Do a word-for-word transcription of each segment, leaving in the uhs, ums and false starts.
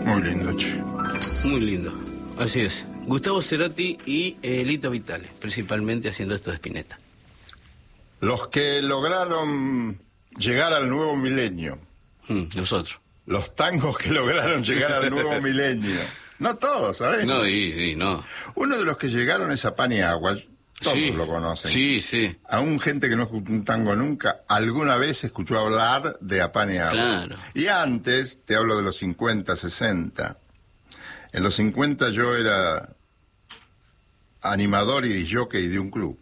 Muy lindo, che. Muy lindo, así es. Gustavo Cerati y eh, Lito Vitale, principalmente haciendo esto de Spinetta. Los que lograron llegar al nuevo milenio. Mm, nosotros. Los tangos que lograron llegar al nuevo milenio. No todos, ¿sabes? No, y, y no. Uno de los que llegaron es a Pan y Agua. Todos Sí, lo conocen. Sí, sí. Aún gente que no escuchó un tango nunca, alguna vez escuchó hablar de A Pan y Agua. Claro. Y antes, te hablo de los cincuenta, sesenta. En los cincuenta yo era animador y jockey de un club.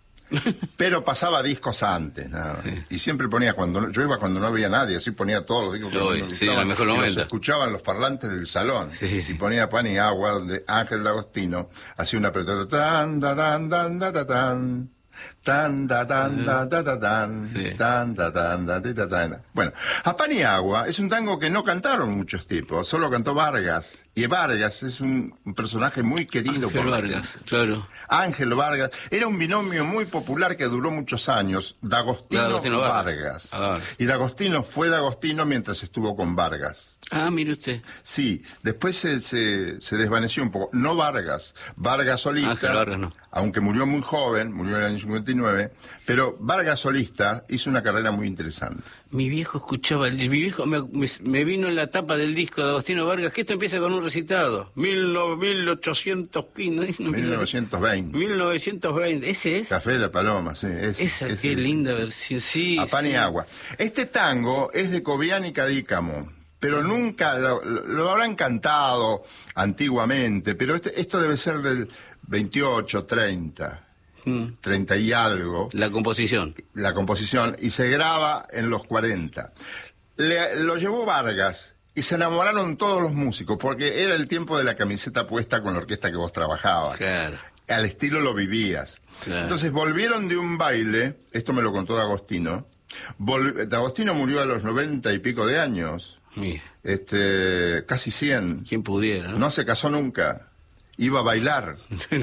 Pero pasaba discos antes, nada. Sí. Y siempre ponía, cuando no, yo iba cuando no había nadie, así ponía todos los discos que Uy, me gustaban, sí, en el mejor y momento. los escuchaban los parlantes del salón. Sí, sí. Y ponía Pan y Agua, donde Ángel D'Agostino hacía una apretada tan da tan dan da da tan tan da tan da da da tan tan da tan da da tan. Bueno, A Pan y Agua es un tango que no cantaron muchos tipos, solo cantó Vargas. Y Vargas es un, un personaje muy querido Ángel por Vargas, claro. Ángel Vargas era un binomio muy popular que duró muchos años, D'Agostino, D'Agostino Vargas. Vargas. Ah. Y D'Agostino fue D'Agostino mientras estuvo con Vargas. Ah, mire usted. Sí, después se, se, se desvaneció un poco. No Vargas, Vargas solista, Ángel Vargas no. Aunque murió muy joven, murió en el año cincuenta y nueve, pero Vargas solista hizo una carrera muy interesante. Mi viejo escuchaba, el, mi viejo me, me, me vino en la tapa del disco de Agostino Vargas, que esto empieza con un recitado, mil, no, mil ochocientos quince, no, mil novecientos veinte. mil novecientos veinte, ¿ese es? Café de la Paloma, sí. Ese, Esa, ese, qué ese. linda versión, sí. A Pan sí. y Agua. Este tango es de Cobián y Cadícamo, pero uh-huh. nunca lo, lo, lo habrán cantado antiguamente, pero este, esto debe ser del veintiocho, treinta. Hmm. treinta y algo. La composición. La composición, y se graba en los cuarenta. Le, lo llevó Vargas, y se enamoraron todos los músicos, porque era el tiempo de la camiseta puesta con la orquesta que vos trabajabas. Claro. Al estilo lo vivías. Claro. Entonces volvieron de un baile, esto me lo contó D'Agostino, Vol D'Agostino murió a los noventa y pico de años, Mira. este, casi cien. ¿Quién pudiera? ¿no? No se casó nunca. Iba a bailar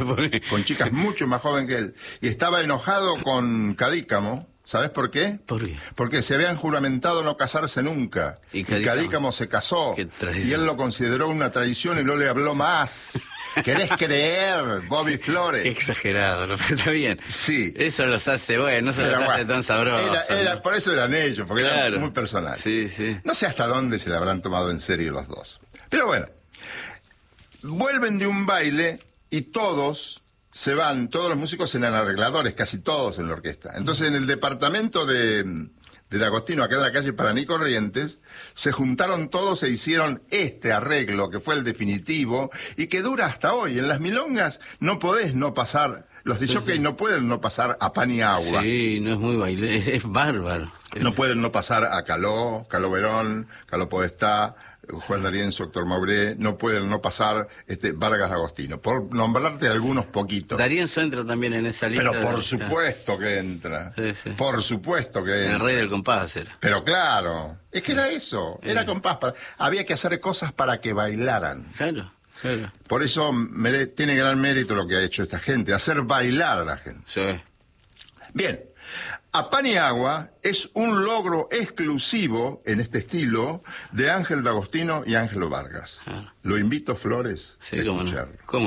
con chicas mucho más jóvenes que él. Y estaba enojado con Cadícamo. ¿Sabes por qué? ¿Por qué? Porque se habían juramentado no casarse nunca. Y Cadícamo, y Cadícamo se casó. Y él lo consideró una traición y no le habló más. ¿Querés creer, Bobby Flores? Qué exagerado, ¿no? Pero está bien. Sí. Eso los hace, bueno, no se Era, los hace bueno, tan sabrosos. Era, era, ¿no? por eso eran ellos, porque claro. eran muy personales. Sí, sí. No sé hasta dónde se le habrán tomado en serio los dos. Pero bueno, vuelven de un baile y todos se van, todos los músicos eran arregladores, casi todos en la orquesta. Entonces, en el departamento de, de D'Agostino, acá en la calle Paraná y Corrientes, se juntaron todos e hicieron este arreglo, que fue el definitivo, y que dura hasta hoy. En las milongas no podés no pasar, los de jockey sí, sí. no pueden no pasar a Pan y Agua. Sí, no es muy baile, es, es bárbaro. No pueden no pasar a Caló, Caló Verón, Caló Podestá, Juan D'Arienzo, Héctor Mauré, no pueden no pasar este Vargas D'Agostino, por nombrarte algunos poquitos. D'Arienzo entra también en esa lista. Pero por de... supuesto que entra. Sí, sí. Por supuesto que entra. El rey del compás era. Pero claro, es que era eso, era compás. Para... Había que hacer cosas para que bailaran. Claro, claro. Por eso mere... tiene gran mérito lo que ha hecho esta gente, hacer bailar a la gente. Sí. Bien. A Pan y Agua es un logro exclusivo en este estilo de Ángel D'Agostino y Ángelo Vargas. Claro. Lo invito, Flores, sí, a cómo escucharlo. No. ¿Cómo